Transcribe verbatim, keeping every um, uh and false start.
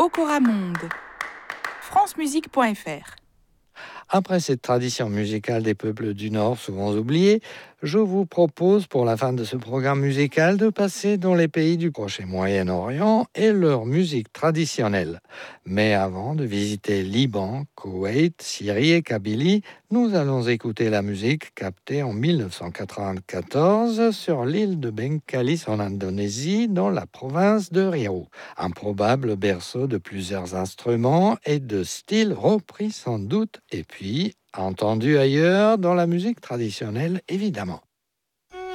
Okora Monde, francemusique point f r. Après cette tradition musicale des peuples du Nord, souvent oubliée, je vous propose pour la fin de ce programme musical de passer dans les pays du Proche et Moyen-Orient et leur musique traditionnelle. Mais avant de visiter Liban, Koweït, Syrie et Kabylie, nous allons écouter la musique captée en mille neuf cent quatre-vingt-quatorze sur l'île de Bengkalis en Indonésie, dans la province de Riau. Un probable berceau de plusieurs instruments et de styles repris sans doute, et puis entendu ailleurs dans la musique traditionnelle évidemment.